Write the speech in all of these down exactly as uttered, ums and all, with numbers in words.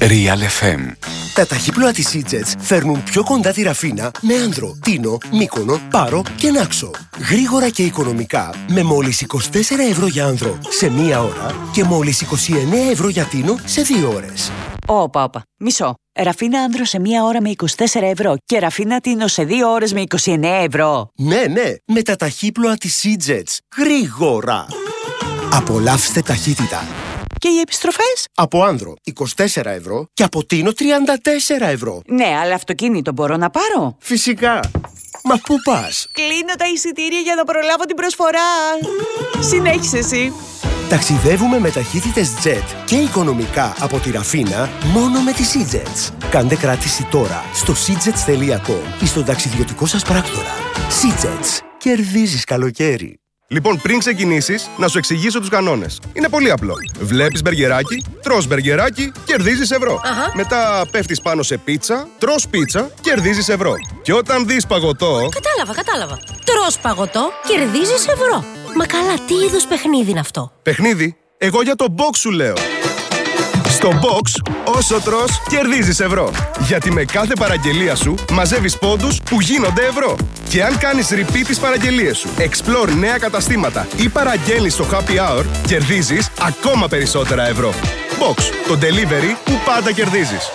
Real εφ εμ. Τα ταχύπλοα της Seajets φέρνουν πιο κοντά τη Ραφίνα με Άνδρο, Τίνο, Μύκονο, Πάρο και Νάξο. Γρήγορα και οικονομικά με μόλις είκοσι τέσσερα ευρώ για Άνδρο σε μία ώρα και μόλις είκοσι εννέα ευρώ για Τίνο σε δύο ώρες. Όπα, όπα. Μισό. Ραφίνα Άνδρο σε μία ώρα με είκοσι τέσσερα ευρώ και Ραφίνα Τίνο σε δύο ώρες με είκοσι εννέα ευρώ. Ναι, ναι, με τα ταχύπλοα της Seajets. Γρήγορα. Απολαύστε ταχύτητα. Και οι επιστροφές? Από Άνδρο είκοσι τέσσερα ευρώ και από Τίνο τριάντα τέσσερα ευρώ. Ναι, αλλά αυτοκίνητο μπορώ να πάρω? Φυσικά. Μα πού πας? Κλείνω τα εισιτήρια για να προλάβω την προσφορά. Συνέχισε εσύ. Ταξιδεύουμε με ταχύτητες jet και οικονομικά από τη Ραφίνα μόνο με τη Seajets. Κάντε κράτηση τώρα στο seajets τελεία com ή στον ταξιδιωτικό σας πράκτορα. Seajets. Κερδίζεις καλοκαίρι. Λοιπόν, πριν ξεκινήσεις, να σου εξηγήσω τους κανόνες. Είναι πολύ απλό. Βλέπεις μπεργκεράκι, τρως μπεργκεράκι, κερδίζεις ευρώ. Αχα. Μετά πέφτεις πάνω σε πίτσα, τρως πίτσα, κερδίζεις ευρώ. Και όταν δεις παγωτό... Κατάλαβα, κατάλαβα. Τρως παγωτό, κερδίζεις ευρώ. Μα καλά, τι είδους παιχνίδι είναι αυτό? Παιχνίδι? Εγώ για το box σου λέω. Στο box, όσο τρως, κερδίζεις ευρώ. Γιατί με κάθε παραγγελία σου μαζεύεις πόντους που γίνονται ευρώ. Και αν κάνεις repeat τις παραγγελίες σου, explore νέα καταστήματα ή παραγγέλνεις στο happy hour, κερδίζεις ακόμα περισσότερα ευρώ. Box, το delivery που πάντα κερδίζεις.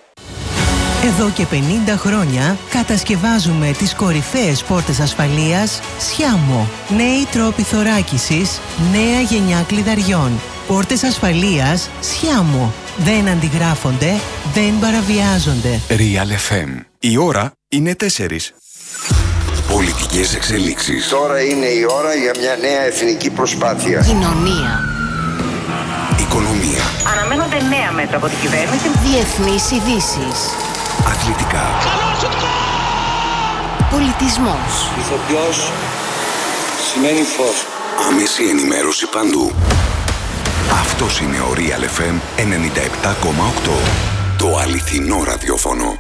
Εδώ και πενήντα χρόνια κατασκευάζουμε τις κορυφαίες πόρτες ασφαλείας Σιάμο. Νέοι τρόποι θωράκισης, νέα γενιά κλειδαριών. Πόρτες ασφαλείας Σιάμο. Δεν αντιγράφονται, δεν παραβιάζονται. Real εφ εμ. Η ώρα είναι τέσσερις. Πολιτικές εξελίξεις. Τώρα είναι η ώρα για μια νέα εθνική προσπάθεια. Κοινωνία. Οικονομία. Αναμένονται νέα μέτρα από την κυβέρνηση. Διεθνείς ειδήσεις. Αθλητικά. Πολιτισμός. Ηθοποιός σημαίνει φως. Άμεση ενημέρωση παντού. Αυτός είναι ο Real εφ εμ ενενήντα επτά κόμμα οκτώ. Το αληθινό ραδιόφωνο.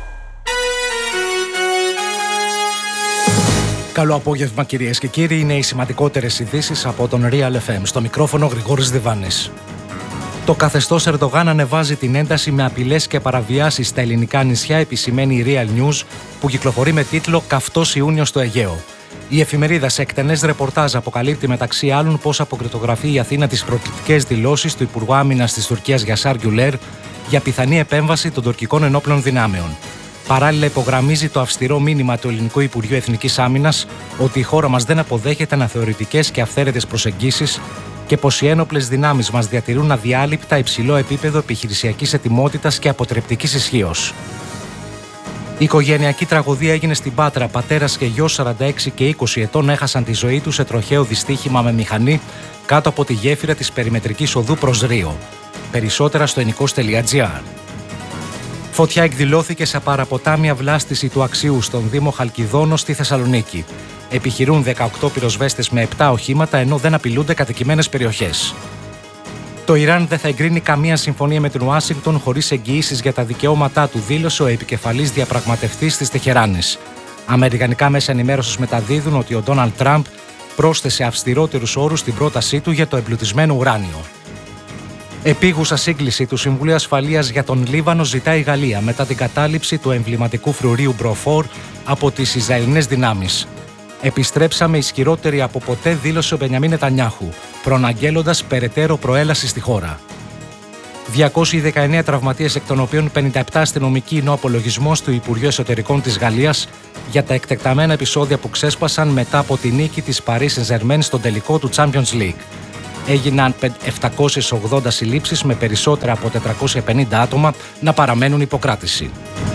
Καλό απόγευμα κυρίες και κύριοι, είναι οι σημαντικότερες ειδήσεις από τον Real εφ εμ. Στο μικρόφωνο Γρηγόρης Διβάνης. Το καθεστώς Ερντογάν ανεβάζει την ένταση με απειλές και παραβιάσεις στα ελληνικά νησιά, επισημαίνει η Real News, που κυκλοφορεί με τίτλο «Καυτός Ιούνιος στο Αιγαίο». Η εφημερίδα σε εκτενές ρεπορτάζ αποκαλύπτει μεταξύ άλλων πώς αποκρυπτογραφεί η Αθήνα τις προκλητικές δηλώσεις του Υπουργού Άμυνας της Τουρκίας Γιασάρ Γκιουλέρ για πιθανή επέμβαση των τουρκικών ενόπλων δυνάμεων. Παράλληλα, υπογραμμίζει το αυστηρό μήνυμα του Ελληνικού Υπουργείου Εθνικής Άμυνας ότι η χώρα μας δεν αποδέχεται αναθεωρητικές και αυθαίρετες προσεγγίσεις και πως οι ένοπλες δυνάμεις μας διατηρούν αδιάλειπτα υψηλό επίπεδο επιχειρησιακής ετοιμότητας και αποτρεπτικής ισχύως. Η οικογενειακή τραγωδία έγινε στην Πάτρα. Πατέρας και γιος σαράντα έξι και είκοσι ετών έχασαν τη ζωή τους σε τροχαίο δυστύχημα με μηχανή κάτω από τη γέφυρα της περιμετρικής οδού προς Ρίο. Περισσότερα στο ενικός τελεία τζι άρ. Φωτιά εκδηλώθηκε σε παραποτάμια βλάστηση του Αξιού στον Δήμο Χαλκιδόνο στη Θεσσαλονίκη. Επιχειρούν δεκαοκτώ πυροσβέστες με επτά οχήματα, ενώ δεν απειλούνται κατοικημένες περιοχές. Το Ιράν δεν θα εγκρίνει καμία συμφωνία με την Ουάσιγκτον χωρίς εγγυήσεις για τα δικαιώματά του, δήλωσε ο επικεφαλής διαπραγματευτής της Τεχεράνης. Αμερικανικά μέσα ενημέρωσης μεταδίδουν ότι ο Ντόναλντ Τραμπ πρόσθεσε αυστηρότερους όρους στην πρότασή του για το εμπλουτισμένο ουράνιο. Επίγουσα σύγκληση του Συμβουλίου Ασφαλείας για τον Λίβανο ζητάει η Γαλλία μετά την κατάληψη του εμβληματικού φρουρίου Μπροφόρ από τις Ισραηλινές δυνάμεις. Επιστρέψαμε ισχυρότεροι από ποτέ, δήλωσε ο Μπενιαμίν Νετανιάχου, προαναγγέλλοντας περαιτέρω προέλαση στη χώρα. διακόσιοι δεκαεννέα τραυματίες, εκ των οποίων πενήντα επτά αστυνομικοί, είναι ο απολογισμός του Υπουργείου Εσωτερικών της Γαλλίας για τα εκτεταμένα επεισόδια που ξέσπασαν μετά από τη νίκη της Paris Saint-Germain στον τελικό του Champions League. Έγιναν επτακόσιες ογδόντα συλλήψεις με περισσότερα από τετρακόσια πενήντα άτομα να παραμένουν υποκράτηση.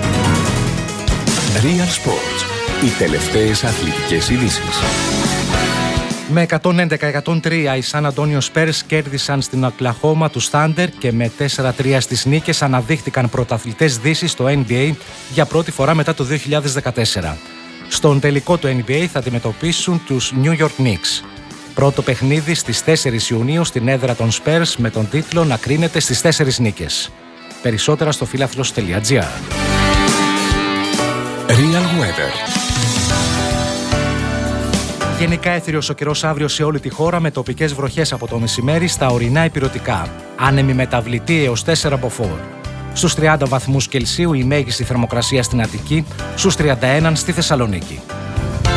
Real Sports. Οι τελευταίες αθλητικές ειδήσεις. Με εκατόν έντεκα εκατόν τρία οι Σαν Αντώνιο Σπέρς κέρδισαν στην Οκλαχώμα του Thunder και με τέσσερα τρία στις νίκες αναδείχθηκαν πρωταθλητές Δύσης στο N B A για πρώτη φορά μετά το δύο χιλιάδες δεκατέσσερα. Στον τελικό του N B A θα αντιμετωπίσουν τους New York Knicks. Πρώτο παιχνίδι στις τέσσερις Ιουνίου στην έδρα των Spurs με τον τίτλο να κρίνεται στις τέσσερις νίκες. Περισσότερα στο φίλαθλος τελεία τζι άρ. Real Weather. Γενικά έθριος ο καιρός αύριο σε όλη τη χώρα με τοπικές βροχές από το μεσημέρι στα ορεινά ηπειρωτικά. Άνεμη μεταβλητή έως τέσσερα μποφόρ. Στους τριάντα βαθμούς Κελσίου η μέγιστη θερμοκρασία στην Αττική, στους τριάντα ένα στη Θεσσαλονίκη.